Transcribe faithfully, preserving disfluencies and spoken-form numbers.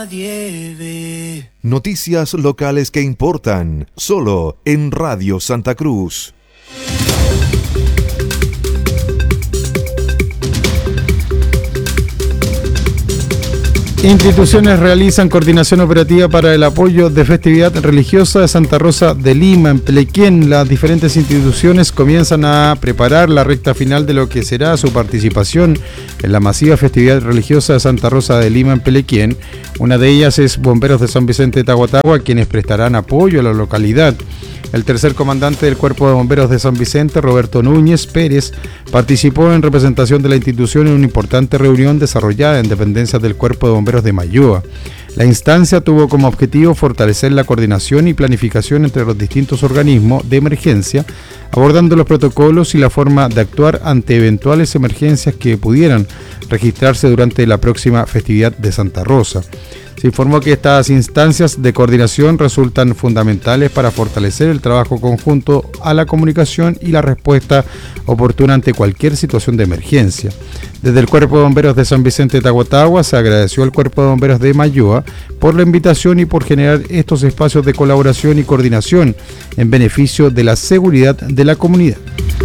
Noticias locales que importan, solo en Radio Santa Cruz. Instituciones realizan coordinación operativa para el apoyo de festividad religiosa de Santa Rosa de Lima en Pelequén. Las diferentes instituciones comienzan a preparar la recta final de lo que será su participación en la masiva festividad religiosa de Santa Rosa de Lima en Pelequén. Una de ellas es Bomberos de San Vicente de Tahuatahua, quienes prestarán apoyo a la localidad. El tercer comandante del Cuerpo de Bomberos de San Vicente, Roberto Núñez Pérez, participó en representación de la institución en una importante reunión desarrollada en dependencias del Cuerpo de Bomberos de Mayúa. La instancia tuvo como objetivo fortalecer la coordinación y planificación entre los distintos organismos de emergencia, abordando los protocolos y la forma de actuar ante eventuales emergencias que pudieran registrarse durante la próxima festividad de Santa Rosa. Se informó que estas instancias de coordinación resultan fundamentales para fortalecer el trabajo conjunto a la comunicación y la respuesta oportuna ante cualquier situación de emergencia. Desde el Cuerpo de Bomberos de San Vicente de Tahuatahua se agradeció al Cuerpo de Bomberos de Mayúa por la invitación y por generar estos espacios de colaboración y coordinación en beneficio de la seguridad de la comunidad.